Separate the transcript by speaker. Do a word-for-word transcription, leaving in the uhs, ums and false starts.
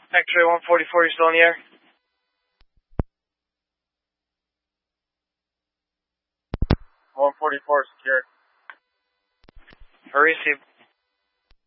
Speaker 1: X-ray one forty-four, you're still in the air? one forty-four secured. Hurry, see